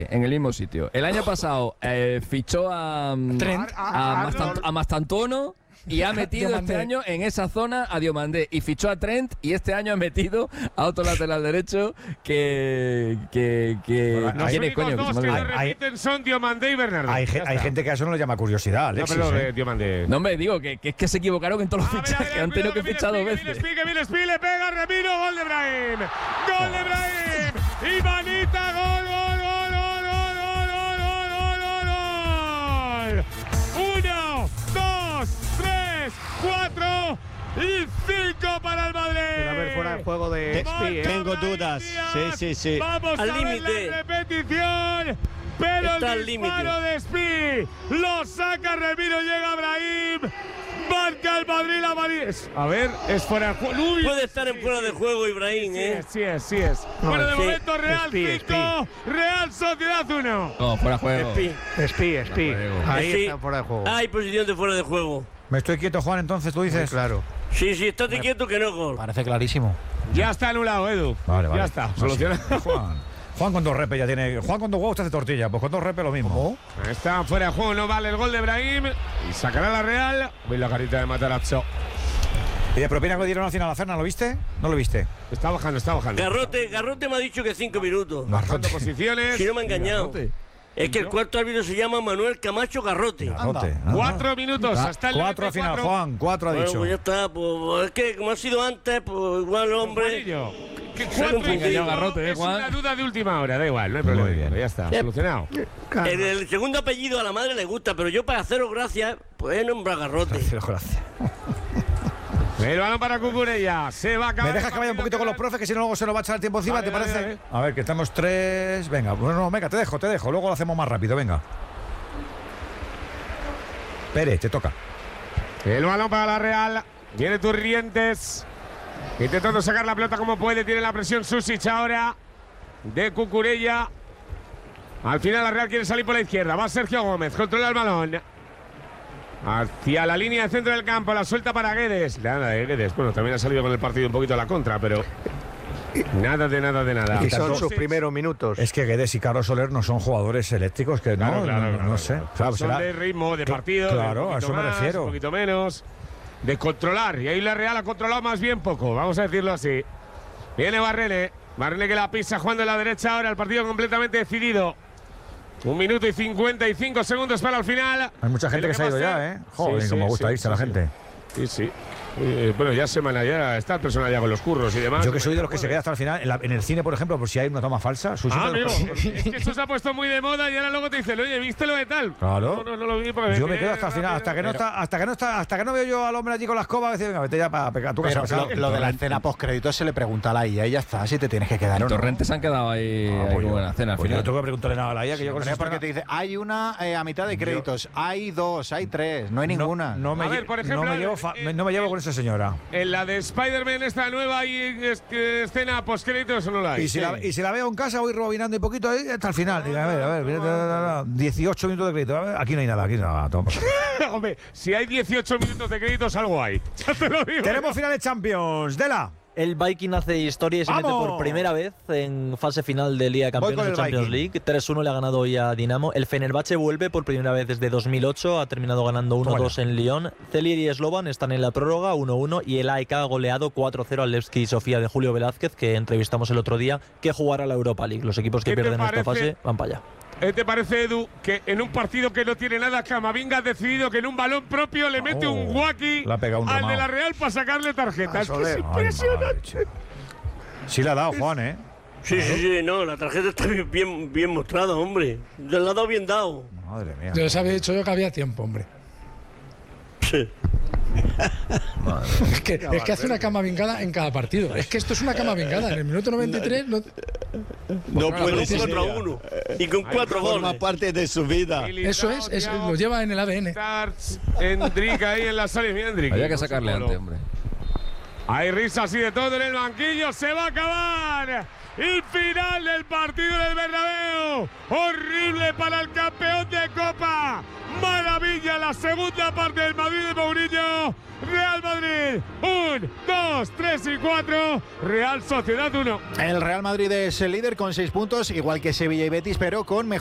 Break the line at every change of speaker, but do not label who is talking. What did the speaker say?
en el mismo sitio. El año pasado fichó a Mastantuono y ha metido este año en esa zona a Diomandé y fichó a Trent y este año ha metido a otro lateral derecho que
los únicos dos que lo repiten son Diomandé y Bernardo.
Hay gente que a eso no le llama curiosidad, Alexis.
No, pero Diomandé.
No me digo que es que se equivocaron en todos los fichajes, que han tenido que fichar dos veces.
Que viene Spi, le pega Remiro, gol de Brahim. ¡Gol de Brahim! ¡Y Manita, gol! 1, 2, 3, 4 y 5 para el Madrid.
A ver, fuera de juego de Spi.
Tengo dudas. Sí.
Vamos
al
a ver la repetición. Pero
está
el disparo de Spi lo saca Remiro, llega Brahim. Marca el Madrid, la Madrid. A ver, es fuera de juego.
Puede estar en fuera de juego, Ibrahim,
Sí es. Bueno, de momento Real 5, Real Sociedad 1.
No, fuera de juego.
Spi. Ahí está fuera de juego.
Hay posición de fuera de juego.
Me estoy quieto, Juan, entonces tú dices.
Muy claro.
Sí, estate quieto que no gol.
Parece clarísimo.
Ya está anulado, Edu.
Vale.
Ya está, solucionado.
Juan con 2 repes ya tiene. Juan con 2 huevos te hace tortilla, pues con 2 repes lo mismo.
Está fuera de juego, no vale el gol de Brahim. Y sacará la Real. Ve la carita de Matarazzo.
¿Y de propina que dieron al final a Fernan, lo viste? ¿No lo viste?
Está bajando.
Garrote me ha dicho que 5 minutos.
Bajando posiciones.
Si no me ha engañado. Es que el cuarto árbitro se llama Manuel Camacho Garrote.
4 minutos hasta el
4 al final, Juan. 4 ha dicho.
Pues ya está. Pues es que como ha sido antes, pues igual, hombre.
Que 4 y 5
Garrote,
es
Juan.
una duda de última hora, da igual, no hay problema.
Muy bien.
Ya está, solucionado.
El segundo apellido a la madre le gusta, pero yo para haceros gracias, pues nombrar Garrote.
Gracias.
El balón para Cucurella. Se va a acabar.
¿Me dejas que vaya un poquito con los profes, que si no luego se nos va a echar el tiempo encima,
Vale,
te parece?
vale.
A ver, que estamos 3. Venga, bueno, venga, te dejo. Luego lo hacemos más rápido, venga. Pérez, te toca.
El balón para la Real. Viene Turrientes. Intentando sacar la pelota como puede. Tiene la presión Susic ahora. De Cucurella. Al final la Real quiere salir por la izquierda. Va Sergio Gómez. Controla el balón. Hacia la línea de centro del campo. La suelta para Guedes. Nada de Guedes. Bueno, también ha salido con el partido un poquito a la contra, pero nada de nada.
Y son sus primeros minutos.
Es que Guedes y Carlos Soler no son jugadores eléctricos, que
Claro.
no sé. Claro,
Son de ritmo, de partido.
Claro, a eso me refiero.
Un poquito menos. De controlar. Y ahí la Real ha controlado más bien poco. Vamos a decirlo así. Viene Barrene. Barrene que la pisa jugando en la derecha ahora. El partido completamente decidido. 1 minuto y 55 segundos para el final.
Hay mucha gente que se ha ido ya, ¿eh? Joder, como gusta irse la gente.
Sí. Bueno, ya semana ya está el personal ya con los curros y demás.
Yo que soy de los que se queda hasta el final. En el cine, por ejemplo, por si hay una toma falsa.
Amigo, es que eso se ha puesto muy de moda y ahora luego te dicen, oye, ¿viste lo de tal?
Claro.
No lo vi porque
Yo me quedo hasta el final, hasta que no veo yo al hombre allí con la escoba, a veces, venga, vete ya para pegar tu casa.
Pero lo de la escena postcrédito se le pregunta a la IA y ya está, si te tienes que quedar o no.
Torrentes han quedado ahí con buena cena al
Pues yo
final.
tengo que preguntarle nada a la IA, que yo con
Porque te dice, hay una a mitad de créditos, hay 2, hay 3, no hay ninguna.
No me llevo con esa señora.
En la de Spider-Man esta nueva hay escena post-créditos o no la hay.
Y si la veo en casa, voy rebobinando un poquito ahí hasta el final. Diga, a ver, 18 minutos de crédito. A ver, aquí no hay nada, toma.
Hombre, si hay 18 minutos de créditos, algo hay. Ya te lo digo.
Tenemos finales Champions. Dela.
El Viking hace historia y se mete por primera vez en fase final de Liga de Campeones de Champions League. 3-1 le ha ganado hoy a Dinamo. El Fenerbahce vuelve por primera vez desde 2008. Ha terminado ganando 1-2 en Lyon. Celier y Slovan están en la prórroga 1-1. Y el AEK ha goleado 4-0 al Levski Sofía de Julio Velázquez, que entrevistamos el otro día, que jugará la Europa League. Los equipos que pierden esta fase van para allá.
¿Te parece, Edu, que en un partido que no tiene nada, Camavinga ha decidido que en un balón propio le mete un guaki al de la Real para sacarle tarjeta? Es que es impresionante.
Sí le ha dado, Juan, ¿eh?
Sí, no, la tarjeta está bien mostrada, hombre. Le ha dado bien dado.
Madre mía.
Yo les había dicho yo que había tiempo, hombre.
Sí.
Es que hace una cama vingada en cada partido. Es que esto es una cama vingada. En el minuto 93 no
puede ser 4-1 y con 4 goles.
Forma parte de su vida.
Eso lo lleva en el ADN.
Hendrik ahí en la sala. Hendrik.
Había que sacarle antes, hombre.
Hay risas y de todo en el banquillo. Se va a acabar el final del partido del Bernabéu. Horrible para el campeón de Copa. Maravilla la segunda parte del Madrid de Mourinho. Real Madrid 1, 2, 3 y 4. Real Sociedad 1.
El Real Madrid es el líder con 6 puntos, igual que Sevilla y Betis, pero con mejor